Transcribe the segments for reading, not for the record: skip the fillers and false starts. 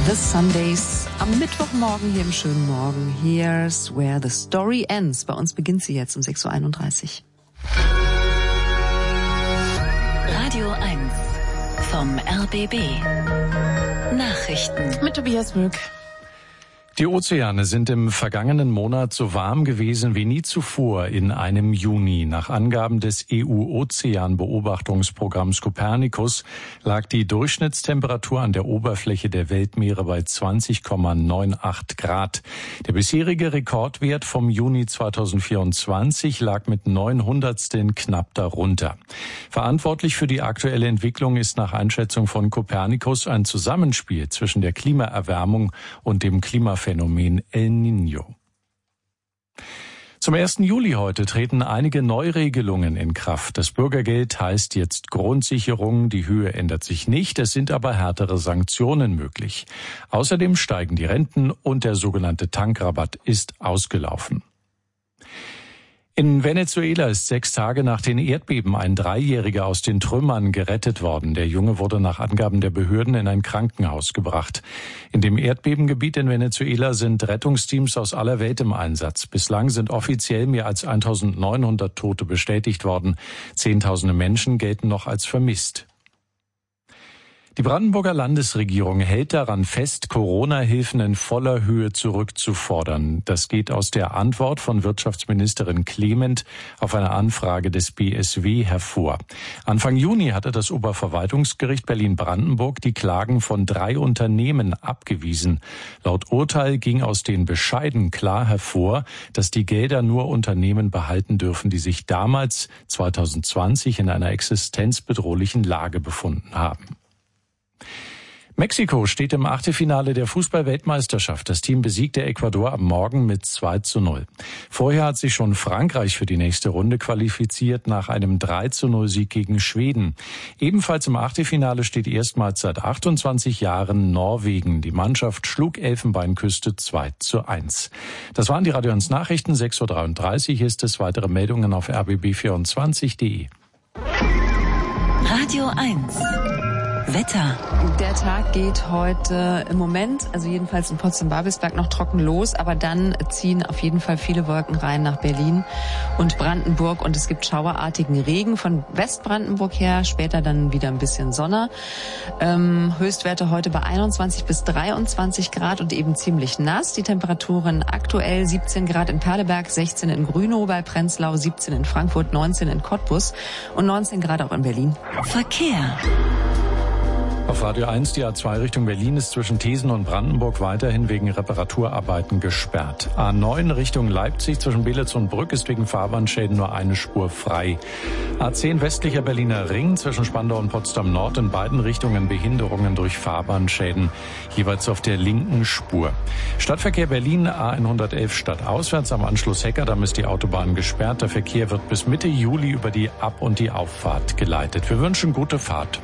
The Sundays am Mittwochmorgen hier im schönen Morgen. Here's where the story ends. Bei uns beginnt sie jetzt um 6.31 Uhr. Radio 1 vom RBB. Nachrichten Mit Tobias Mück. Die Ozeane sind im vergangenen Monat so warm gewesen wie nie zuvor in einem Juni. Nach Angaben des EU-Ozeanbeobachtungsprogramms Copernicus lag die Durchschnittstemperatur an der Oberfläche der Weltmeere bei 20,98 Grad. Der bisherige Rekordwert vom Juni 2024 lag mit 900steln knapp darunter. Verantwortlich für die aktuelle Entwicklung ist nach Einschätzung von Copernicus ein Zusammenspiel zwischen der Klimaerwärmung und dem Klimaphänomen El Niño. Zum 1. Juli heute treten einige Neuregelungen in Kraft. Das Bürgergeld heißt jetzt Grundsicherung, die Höhe ändert sich nicht, es sind aber härtere Sanktionen möglich. Außerdem steigen die Renten und der sogenannte Tankrabatt ist ausgelaufen. In Venezuela ist 6 Tage nach den Erdbeben ein 3-Jähriger aus den Trümmern gerettet worden. Der Junge wurde nach Angaben der Behörden in ein Krankenhaus gebracht. In dem Erdbebengebiet in Venezuela sind Rettungsteams aus aller Welt im Einsatz. Bislang sind offiziell mehr als 1900 Tote bestätigt worden. Zehntausende Menschen gelten noch als vermisst. Die Brandenburger Landesregierung hält daran fest, Corona-Hilfen in voller Höhe zurückzufordern. Das geht aus der Antwort von Wirtschaftsministerin Clement auf eine Anfrage des BSW hervor. Anfang Juni hatte das Oberverwaltungsgericht Berlin-Brandenburg die Klagen von 3 Unternehmen abgewiesen. Laut Urteil ging aus den Bescheiden klar hervor, dass die Gelder nur Unternehmen behalten dürfen, die sich damals, 2020, in einer existenzbedrohlichen Lage befunden haben. Mexiko steht im Achtelfinale der Fußball-Weltmeisterschaft. Das Team besiegte Ecuador am Morgen mit 2:0. Vorher hat sich schon Frankreich für die nächste Runde qualifiziert nach einem 3:0-Sieg gegen Schweden. Ebenfalls im Achtelfinale steht erstmals seit 28 Jahren Norwegen. Die Mannschaft schlug Elfenbeinküste 2:1. Das waren die Radio 1 Nachrichten. 6.33 Uhr ist es. Weitere Meldungen auf rbb24.de. Radio 1 Wetter. Der Tag geht heute im Moment, also jedenfalls in Potsdam-Babelsberg, noch trocken los, aber dann ziehen auf jeden Fall viele Wolken rein nach Berlin und Brandenburg und es gibt schauerartigen Regen von Westbrandenburg her, später dann wieder ein bisschen Sonne. Höchstwerte heute bei 21 bis 23 Grad und eben ziemlich nass. Die Temperaturen aktuell 17 Grad in Perleberg, 16 in Grünow bei Prenzlau, 17 in Frankfurt, 19 in Cottbus und 19 Grad auch in Berlin. Verkehr. Auf Radio 1, die A2 Richtung Berlin ist zwischen Thesen und Brandenburg weiterhin wegen Reparaturarbeiten gesperrt. A9 Richtung Leipzig zwischen Belitz und Brück ist wegen Fahrbahnschäden nur eine Spur frei. A10 westlicher Berliner Ring zwischen Spandau und Potsdam Nord in beiden Richtungen Behinderungen durch Fahrbahnschäden, jeweils auf der linken Spur. Stadtverkehr Berlin A111 stadtauswärts am Anschluss Heckerdamm ist die Autobahn gesperrt. Der Verkehr wird bis Mitte Juli über die Ab- und die Auffahrt geleitet. Wir wünschen gute Fahrt.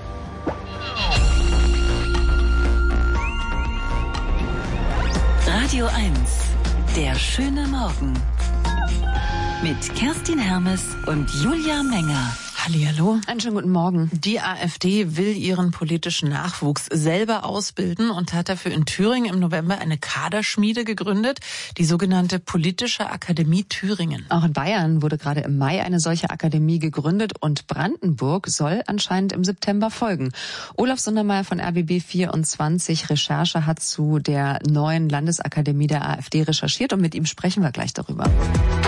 Radio 1, der schöne Morgen. Mit Kerstin Hermes und Julia Menger. Hallihallo. Einen schönen guten Morgen. Die AfD will ihren politischen Nachwuchs selber ausbilden und hat dafür in Thüringen im November eine Kaderschmiede gegründet, die sogenannte Politische Akademie Thüringen. Auch in Bayern wurde gerade im Mai eine solche Akademie gegründet und Brandenburg soll anscheinend im September folgen. Olaf Sundermeier von RBB24 Recherche hat zu der neuen Landesakademie der AfD recherchiert und mit ihm sprechen wir gleich darüber.